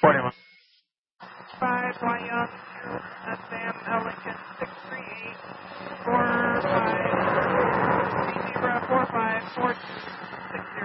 41. 5, Wyong, Sam, Lincoln, 638, 45, 30, 45, 42, 60.